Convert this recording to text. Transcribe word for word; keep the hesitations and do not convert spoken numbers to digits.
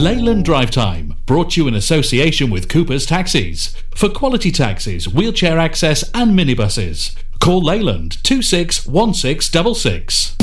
Leyland Drive Time, brought to you in association with Cooper's Taxis. For quality taxis, wheelchair access and minibuses. Call Leyland two six one six six six.